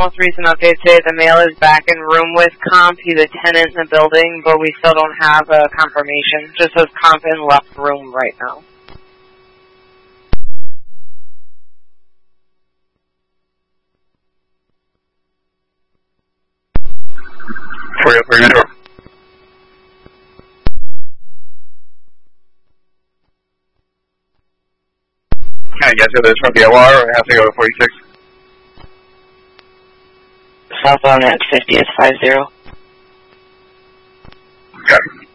most recent update say the male is back in room with comp. He's a tenant in the building, but we still don't have a confirmation. Just says comp in left room right now. For your door. Can I guess if it's from the OR or I have to go to 46? Southbound at 50 is 50. Okay.